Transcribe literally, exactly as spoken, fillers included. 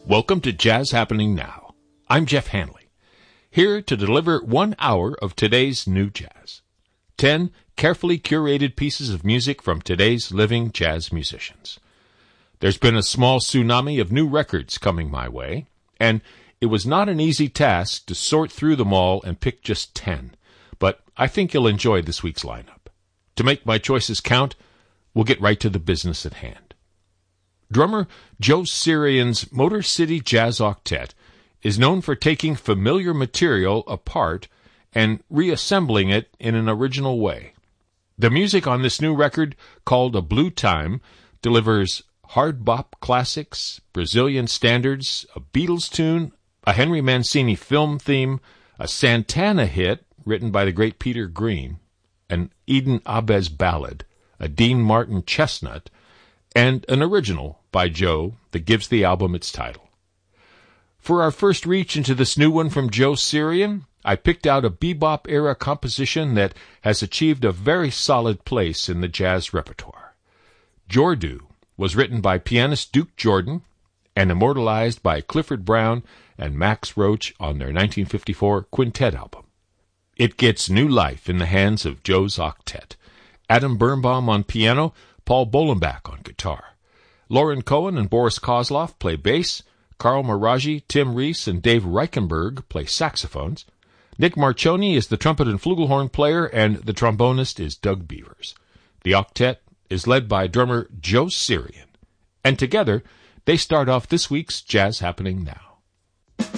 Welcome to Jazz Happening Now. I'm Jeff Hanley, here to deliver one hour of today's new jazz. Ten carefully curated pieces of music from today's living jazz musicians. There's been a small tsunami of new records coming my way, and it was not an easy task to sort through them all and pick just ten, but I think you'll enjoy this week's lineup. To make my choices count, we'll get right to the business at hand. Drummer Joe Sirian's Motor City Jazz Octet is known for taking familiar material apart and reassembling it in an original way. The music on this new record, called A Blue Time, delivers hard bop classics, Brazilian standards, a Beatles tune, a Henry Mancini film theme, a Santana hit written by the great Peter Green, an Eden Ahbez ballad, a Dean Martin chestnut, and an original by Joe that gives the album its title. For our first reach into this new one from Joe Sirian, I picked out a bebop-era composition that has achieved a very solid place in the jazz repertoire. Jordu was written by pianist Duke Jordan and immortalized by Clifford Brown and Max Roach on their nineteen fifty-four Quintet album. It gets new life in the hands of Joe's octet. Adam Birnbaum on piano, Paul Bolenbach on guitar. Lauren Cohen and Boris Kozlov play bass. Carl Maraji, Tim Reese, and Dave Reichenberg play saxophones. Nick Marchoni is the trumpet and flugelhorn player, and the trombonist is Doug Beavers. The octet is led by drummer Joe Sirian. And together, they start off this week's Jazz Happening Now.